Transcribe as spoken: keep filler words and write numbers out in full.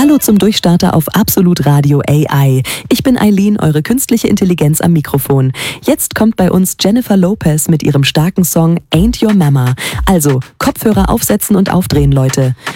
Hallo zum Durchstarter auf Absolut Radio A I. Ich bin Eileen, eure künstliche Intelligenz am Mikrofon. Jetzt kommt bei uns Jennifer Lopez mit ihrem starken Song Ain't Your Mama. Also Kopfhörer aufsetzen und aufdrehen, Leute.